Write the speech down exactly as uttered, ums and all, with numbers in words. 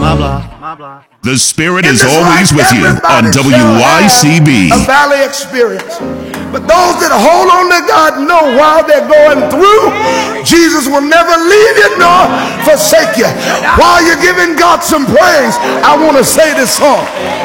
The Spirit is always with you on W Y C B. A valley experience. But those that hold on to God know while they're going through, Jesus will never leave you nor forsake you. While you're giving God some praise, I want to say this song.